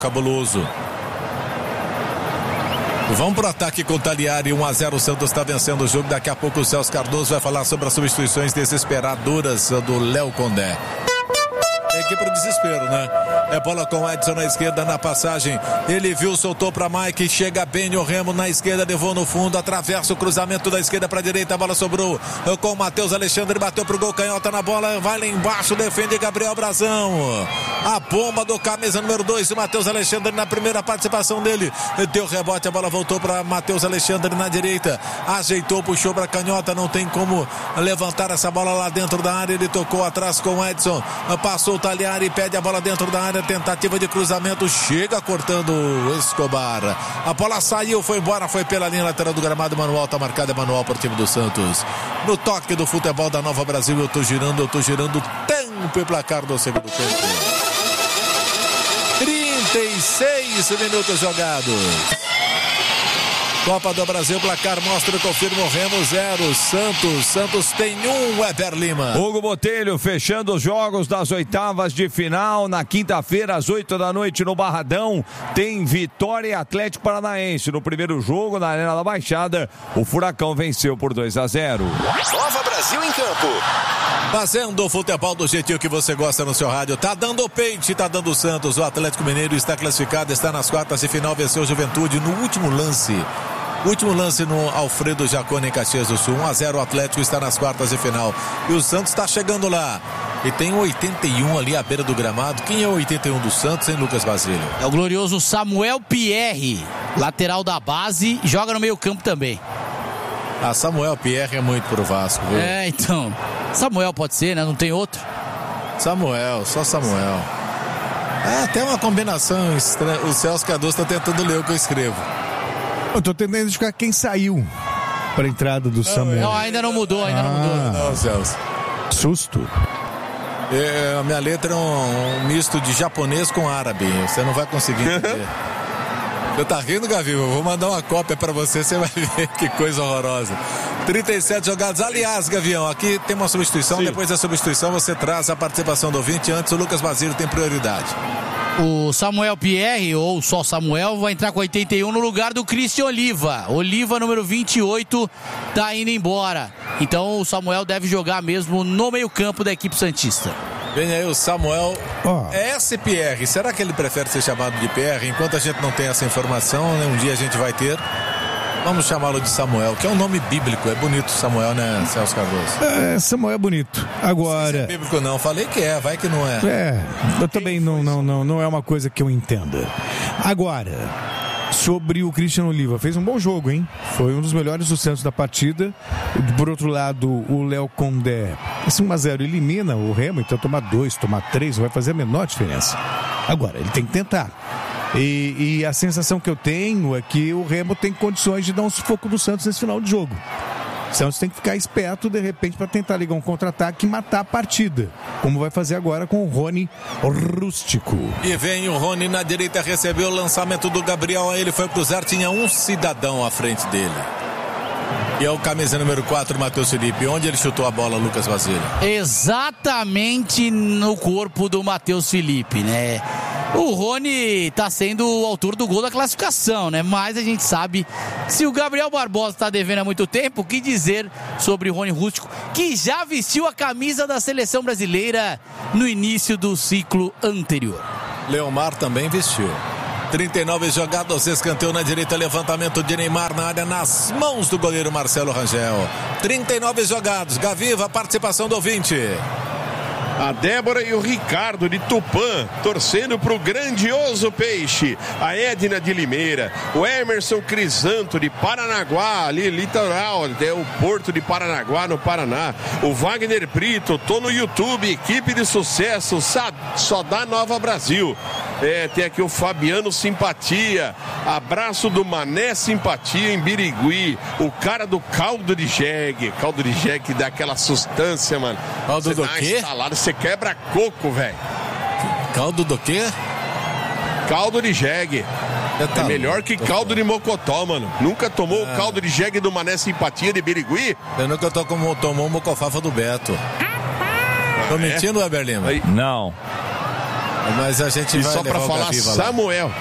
cabuloso. Vamos pro ataque com o Taliari, 1-0, o Santos está vencendo o jogo. Daqui a pouco o Celso Cardoso vai falar sobre as substituições desesperadoras do Léo Condé. Tem que ir pro desespero, né? É bola com o Edson na esquerda, na passagem. Ele viu, soltou pra Mike. Chega bem o Remo na esquerda, levou no fundo. Atravessa o cruzamento da esquerda pra direita. A bola sobrou com o Matheus Alexandre. Bateu pro gol, canhota na bola. Vai lá embaixo, defende Gabriel Brazão. A bomba do camisa número 2, o Matheus Alexandre na primeira participação dele. Deu rebote, a bola voltou pra Matheus Alexandre na direita. Ajeitou, puxou pra canhota. Não tem como levantar essa bola lá dentro da área. Ele tocou atrás com o Edson. Passou o Taliari, pede a bola dentro da área. Tentativa de cruzamento, chega cortando o Escobar. A bola saiu, foi embora, foi pela linha lateral do gramado. Manual, tá marcado, é manual para o time do Santos. No toque do futebol da Nova Brasil, eu tô girando. Tempo e placar do segundo tempo. 36 minutos jogados. Copa do Brasil, placar mostra e confirma o Remo 0, Santos tem 1, Weber Lima. Hugo Botelho fechando os jogos das oitavas de final. Na quinta-feira, às 8 da noite, no Barradão, tem Vitória e Atlético Paranaense. No primeiro jogo, na Arena da Baixada, o Furacão venceu por 2-0. Nova Brasil em campo. Fazendo o futebol do jeitinho que você gosta no seu rádio. Tá dando o Peixe, tá dando o Santos. O Atlético Mineiro está classificado, está nas quartas de final, venceu o Juventude no último lance. Último lance no Alfredo Jaconi em Caxias do Sul. 1-0, o Atlético está nas quartas de final. E o Santos está chegando lá. E tem 81 ali à beira do gramado. Quem é o 81 do Santos, hein, Lucas Basílio? É o glorioso Samuel Pierre, lateral da base, joga no meio campo também. Samuel Pierre é muito pro Vasco, viu? Então, Samuel pode ser, né? Não tem outro. Samuel, só Samuel. Até uma combinação estranha. O Celso Cardoso está tentando ler o que eu escrevo. Eu tô tentando identificar quem saiu para a entrada do Samuel. Não, ainda não mudou, Não, Celso. Susto. A minha letra é um misto de japonês com árabe. Você não vai conseguir entender. Você tá rindo, Gavi? Eu vou mandar uma cópia para você vai ver que coisa horrorosa. 37 jogados. Aliás, Gavião, aqui tem uma substituição. Sim. Depois da substituição você traz a participação do ouvinte. Antes o Lucas Basílio tem prioridade. O Samuel Pierre, ou só Samuel, vai entrar com 81 no lugar do Cristian Oliva. Oliva, número 28, tá indo embora. Então o Samuel deve jogar mesmo no meio-campo da equipe santista. Vem aí o Samuel S.Pierre. Será que ele prefere ser chamado de Pierre? Enquanto a gente não tem essa informação, né, um dia a gente vai ter. Vamos chamá-lo de Samuel, que é um nome bíblico. É bonito Samuel, né, Celso Cardoso? Samuel é bonito. Agora... Não é bíblico não, falei que é, vai que não é. Eu também não é uma coisa que eu entenda. Agora, sobre o Cristian Oliva, fez um bom jogo, hein? Foi um dos melhores do Santos da partida. Por outro lado, o Léo Condé, esse 1-0 elimina o Remo, então tomar 2, tomar 3, não vai fazer a menor diferença. Agora, ele tem que tentar. E a sensação que eu tenho é que o Remo tem condições de dar um sufoco no Santos nesse final de jogo. O Santos tem que ficar esperto, de repente, para tentar ligar um contra-ataque e matar a partida, como vai fazer agora com o Rony Rústico. E vem o Rony na direita, recebeu o lançamento do Gabriel, aí ele foi cruzar, tinha um cidadão à frente dele. E é o camisa número 4, Matheus Felipe. Onde ele chutou a bola, Lucas Basílio? Exatamente no corpo do Matheus Felipe, né? O Rony tá sendo o autor do gol da classificação, né? Mas a gente sabe, se o Gabriel Barbosa tá devendo há muito tempo, o que dizer sobre o Rony Rústico, que já vestiu a camisa da seleção brasileira no início do ciclo anterior. Leomar também vestiu. 39 jogados, escanteio na direita, levantamento de Neymar na área, nas mãos do goleiro Marcelo Rangel. 39 jogados, Gaviva, participação do ouvinte. A Débora e o Ricardo de Tupã, torcendo pro grandioso Peixe. A Edna de Limeira, o Emerson Crisanto de Paranaguá, ali litoral, até o porto de Paranaguá, no Paraná. O Wagner Brito, tô no YouTube, equipe de sucesso, só dá Nova Brasil. Tem aqui o Fabiano Simpatia, abraço do Mané Simpatia em Birigui, o cara do caldo de jegue que dá aquela sustância, mano. Caldo do quê? Você quebra coco, velho. Caldo do quê? Caldo de jegue. É melhor que caldo de mocotó, mano. Nunca tomou o caldo de jegue do Mané Simpatia de Birigui? Eu nunca tomou o mocofafa do Beto. Tô mentindo, Weber Lima? Não. Mas a gente E vai só pra levar o falar Gavi lá. Samuel.